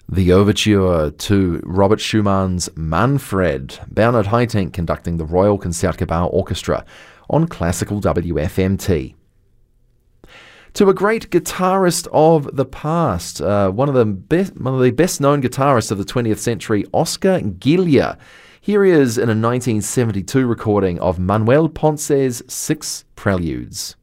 The overture to Robert Schumann's Manfred, Bernhard Haitink conducting the Royal Concertgebouw Orchestra on Classical WFMT. To a great guitarist of the past, one of the best-known guitarists of the 20th century, Oscar Gillia. Here he is in a 1972 recording of Manuel Ponce's Six Preludes.